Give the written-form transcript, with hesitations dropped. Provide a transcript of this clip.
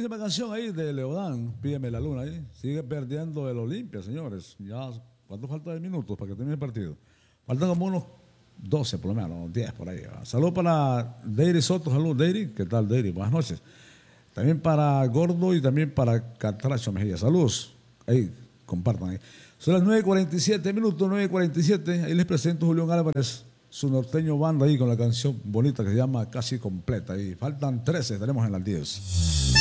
buenísima canción ahí de Leodán, Pídeme la Luna ahí. Sigue perdiendo el Olimpia, señores. Ya, ¿cuánto falta de minutos para que termine el partido? Faltan como unos 12 por lo menos, 10 por ahí. Saludos para Deiri Soto, saludos Deiri. ¿Qué tal Deiri? Buenas noches. También para Gordo y también para Catracho Mejía. Saludos. Ahí, compartan ahí. Son las 9:47 minutos, 9:47. Ahí les presento a Julián Álvarez, su norteño banda ahí con la canción bonita que se llama Casi Completa. Y faltan 13, estaremos en las 10.